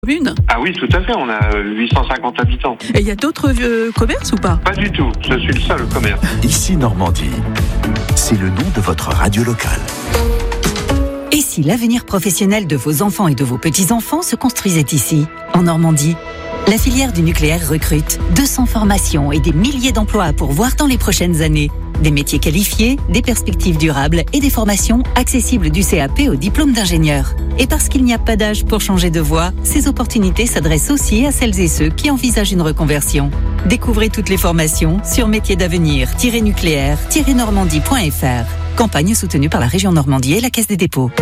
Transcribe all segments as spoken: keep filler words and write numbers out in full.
Commune. Ah oui, tout à fait, on a huit cent cinquante habitants. Et il y a d'autres euh, commerces ou pas? Pas du tout, je suis le seul commerce. Ici Normandie, c'est le nom de votre radio locale. Et si l'avenir professionnel de vos enfants et de vos petits-enfants se construisait ici, en Normandie? La filière du nucléaire recrute deux cents formations et des milliers d'emplois à pourvoir dans les prochaines années. Des métiers qualifiés, des perspectives durables et des formations accessibles du C A P au diplôme d'ingénieur. Et parce qu'il n'y a pas d'âge pour changer de voie, ces opportunités s'adressent aussi à celles et ceux qui envisagent une reconversion. Découvrez toutes les formations sur métiers d'avenir nucléaire normandie point f r. Campagne soutenue par la région Normandie et la Caisse des dépôts.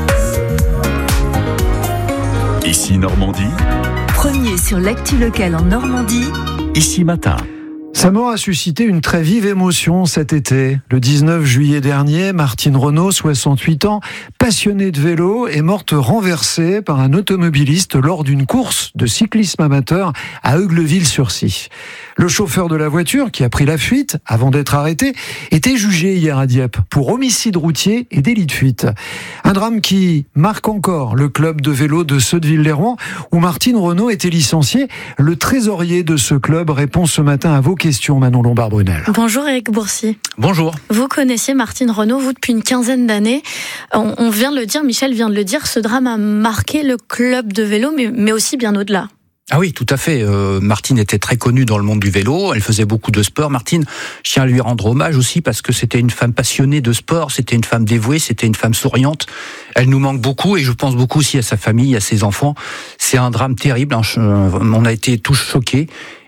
Ici Normandie, Premier sur l'actu locale en Normandie. ici matin. Sa mort a suscité une très vive émotion cet été. Le dix-neuf juillet dernier, Martine Renaud, soixante-huit ans, passionnée de vélo, est morte renversée par un automobiliste lors d'une course de cyclisme amateur à Eugleville-sur-Scie. Le chauffeur de la voiture, qui a pris la fuite avant d'être arrêté, était jugé hier à Dieppe pour homicide routier et délit de fuite. Un drame qui marque encore le club de vélo de Sotteville-lès-Rouen, où Martine Renaud était licenciée. Le trésorier de ce club répond ce matin à vos questions, Manon Lombard-Brunel. Bonjour Éric Boursier. Bonjour. Vous connaissiez Martine Renaud, vous, depuis une quinzaine d'années. On, on vient de le dire, Michel vient de le dire, ce drame a marqué le club de vélo, mais, mais aussi bien au-delà. Ah oui, tout à fait. Euh, Martine était très connue dans le monde du vélo. Elle faisait beaucoup de sport. Martine, je tiens à lui rendre hommage aussi parce que c'était une femme passionnée de sport, c'était une femme dévouée, c'était une femme souriante. Elle nous manque beaucoup et je pense beaucoup aussi à sa famille, à ses enfants. C'est un drame terrible. On a été tous choqués.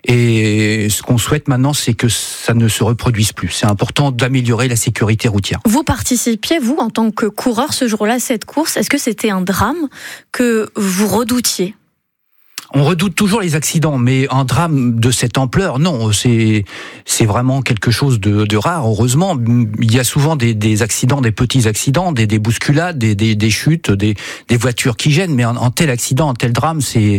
Et ce qu'on souhaite maintenant, c'est que ça ne se reproduise plus. C'est important d'améliorer la sécurité routière. Vous participiez, vous, en tant que coureur, ce jour-là, à cette course. Est-ce que c'était un drame que vous redoutiez ? On redoute toujours les accidents, mais un drame de cette ampleur, non, c'est c'est vraiment quelque chose de, de rare. Heureusement, il y a souvent des, des accidents, des petits accidents, des, des bousculades, des, des, des chutes, des, des voitures qui gênent, mais un, un tel accident, un tel drame, c'est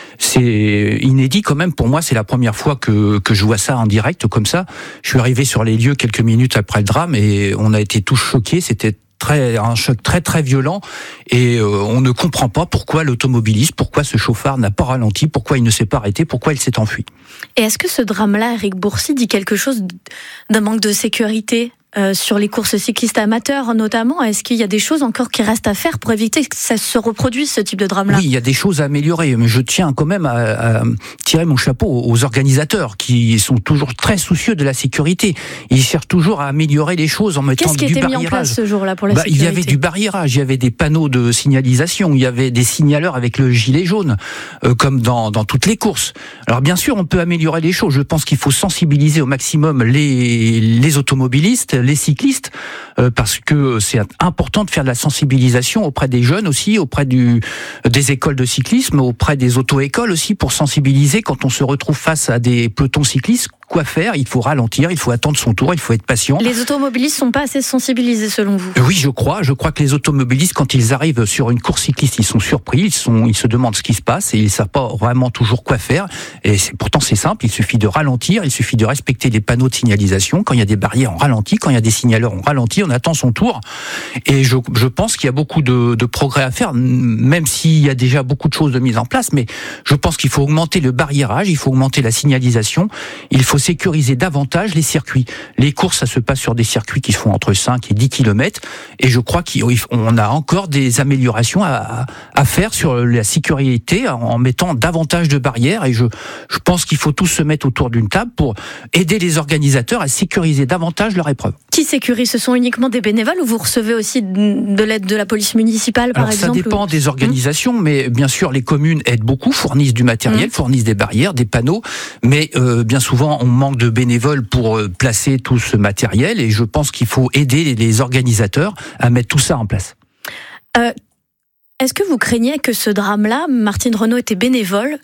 c'est inédit quand même. Pour moi, c'est la première fois que que je vois ça en direct comme ça. Je suis arrivé sur les lieux quelques minutes après le drame et on a été tous choqués. C'était Très, un choc très très violent et euh, on ne comprend pas pourquoi l'automobiliste, pourquoi ce chauffard n'a pas ralenti, pourquoi il ne s'est pas arrêté, pourquoi il s'est enfui. Et est-ce que ce drame-là, Éric Boursier, dit quelque chose d'un manque de sécurité euh, sur les courses cyclistes amateurs notamment? Est-ce qu'il y a des choses encore qui restent à faire pour éviter que ça se reproduise, ce type de drame-là? Oui, il y a des choses à améliorer, mais je tiens quand même à, à tirer mon chapeau aux organisateurs qui sont toujours très soucieux de la sécurité. Ils cherchent toujours à améliorer les choses en mettant du barriérage. Qu'est-ce qui était mis en place ce jour-là pour la bah, sécurité? Il y avait du barriérage, il y avait des panneaux de signalisation, il y avait des signaleurs avec le gilet jaune, euh, comme dans, dans toutes les courses. Alors bien sûr, on peut améliorer les choses. Je pense qu'il faut sensibiliser au maximum les, les automobilistes, les cyclistes, euh, parce que c'est important de faire de la sensibilisation auprès des jeunes aussi, auprès du, des écoles de cyclisme, auprès des auto-écoles aussi, pour sensibiliser quand on se retrouve face à des pelotons cyclistes. Quoi faire? Il faut ralentir, il faut attendre son tour, il faut être patient. Les automobilistes sont pas assez sensibilisés selon vous? Oui, je crois. Je crois que les automobilistes, quand ils arrivent sur une course cycliste, ils sont surpris, ils sont, ils se demandent ce qui se passe et ils savent pas vraiment toujours quoi faire. Et c'est, pourtant, c'est simple. Il suffit de ralentir, il suffit de respecter les panneaux de signalisation. Quand il y a des barrières, on ralentit. Quand il y a des signaleurs, on ralentit. On attend son tour. Et je, je pense qu'il y a beaucoup de, de progrès à faire, même s'il y a déjà beaucoup de choses de mise en place. Mais je pense qu'il faut augmenter le barriérage, il faut augmenter la signalisation, il faut sécuriser davantage les circuits. Les courses, ça se passe sur des circuits qui font entre cinq et dix kilomètres. Et je crois qu'on a encore des améliorations à, à faire sur la sécurité en mettant davantage de barrières. Et je, je pense qu'il faut tous se mettre autour d'une table pour aider les organisateurs à sécuriser davantage leur épreuve. Qui sécurise? Ce sont uniquement des bénévoles ou vous recevez aussi de l'aide de la police municipale, par Alors, exemple? Ça dépend ou... des organisations, mmh. mais bien sûr, les communes aident beaucoup, fournissent du matériel, mmh. fournissent des barrières, des panneaux, mais euh, bien souvent, on manque de bénévoles pour placer tout ce matériel et je pense qu'il faut aider les organisateurs à mettre tout ça en place. Euh, est-ce que vous craignez que ce drame-là, Martine Renaud était bénévole,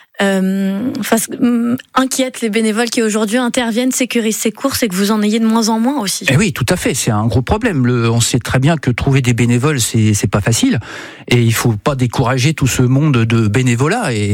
euh, fasse, euh, inquiète les bénévoles qui aujourd'hui interviennent, sécurisent ces courses et que vous en ayez de moins en moins aussi? Eh oui, tout à fait, c'est un gros problème. Le, on sait très bien que trouver des bénévoles, c'est, c'est pas facile et il faut pas décourager tout ce monde de bénévolat et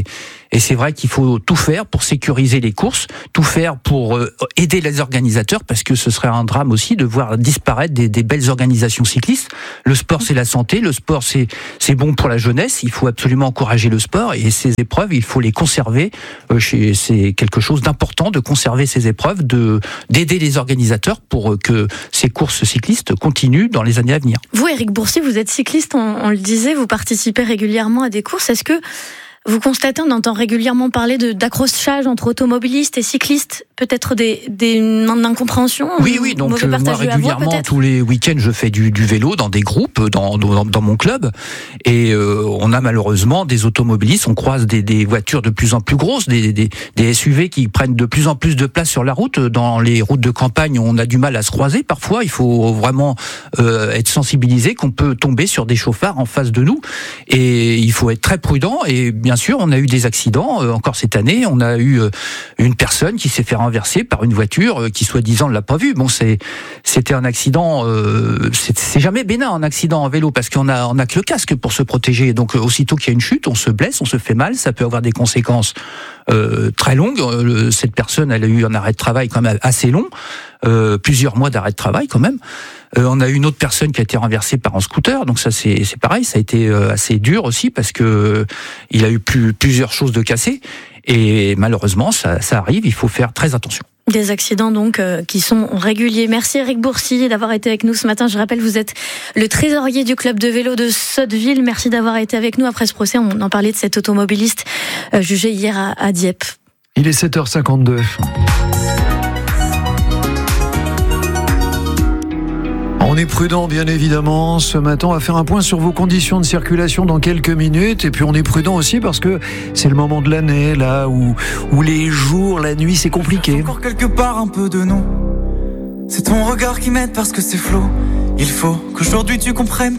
Et c'est vrai qu'il faut tout faire pour sécuriser les courses, tout faire pour euh, aider les organisateurs, parce que ce serait un drame aussi de voir disparaître des, des belles organisations cyclistes. Le sport, c'est la santé, le sport, c'est, c'est bon pour la jeunesse, il faut absolument encourager le sport, et ces épreuves, il faut les conserver. Euh, chez, c'est quelque chose d'important de conserver ces épreuves, de, d'aider les organisateurs pour que ces courses cyclistes continuent dans les années à venir. Vous, Éric Bourcy, vous êtes cycliste, on, on le disait, vous participez régulièrement à des courses. Est-ce que vous constatez, on entend régulièrement parler de, d'accrochage entre automobilistes et cyclistes, peut-être des, des incompréhensions? Oui, oui, donc euh, moi régulièrement, voix, tous les week-ends, je fais du, du vélo dans des groupes, dans, dans, dans mon club, et euh, on a malheureusement des automobilistes, on croise des, des voitures de plus en plus grosses, des, des, des S U V qui prennent de plus en plus de place sur la route. Dans les routes de campagne, on a du mal à se croiser parfois, il faut vraiment euh, être sensibilisé qu'on peut tomber sur des chauffards en face de nous, et il faut être très prudent, et bien Bien sûr, on a eu des accidents, euh, encore cette année, on a eu euh, une personne qui s'est fait renverser par une voiture euh, qui soi-disant ne l'a pas vue. Bon, c'est, c'était un accident, euh, c'est, c'est jamais bénin un accident en vélo, parce qu'on a, on a que le casque pour se protéger. Donc euh, aussitôt qu'il y a une chute, on se blesse, on se fait mal, ça peut avoir des conséquences euh, très longues. Euh, cette personne, elle a eu un arrêt de travail quand même assez long, euh, plusieurs mois d'arrêt de travail quand même. Euh, on a eu une autre personne qui a été renversée par un scooter, donc ça c'est, c'est pareil, ça a été euh, assez dur aussi, parce que euh, il a eu plus, plusieurs choses de cassées, et malheureusement ça, ça arrive, il faut faire très attention. Des accidents donc euh, qui sont réguliers. Merci Éric Bourcy d'avoir été avec nous ce matin. Je rappelle, vous êtes le trésorier du club de vélo de Sotteville. Merci d'avoir été avec nous. Après ce procès, on en parlait de cet automobiliste euh, jugé hier à, à Dieppe. Il est sept heures cinquante-deux. On est prudent, bien évidemment, ce matin. On va faire un point sur vos conditions de circulation dans quelques minutes. Et puis on est prudent aussi parce que c'est le moment de l'année, là, où, où les jours, la nuit, c'est compliqué. Encore quelque part un peu de nous. C'est ton regard qui m'aide parce que c'est flou. Il faut qu'aujourd'hui tu comprennes